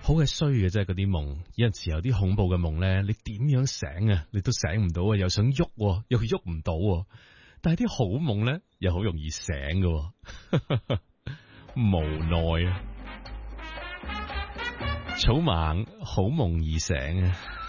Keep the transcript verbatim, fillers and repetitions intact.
好嘅衰嘅啫，嗰啲夢有陣時有啲恐怖嘅夢咧，你點樣醒啊，你都醒唔到啊，又想喐，又喐唔到。但係啲好夢咧，又好容易醒嘅，無奈啊！草蜢好夢易醒啊！